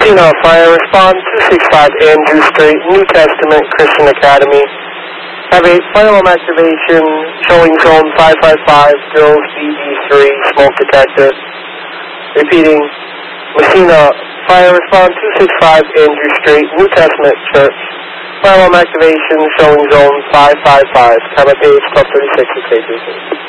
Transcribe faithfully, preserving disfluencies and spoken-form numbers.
Messina, fire response two six five Andrew Street, New Testament Christian Academy. Have a firearm activation showing zone five five five, girls B B three, smoke detector. Repeating, Messina, fire response two six five Andrew Street, New Testament Church. Firearm activation showing zone five five five, camera page twelve thirty-six, okay,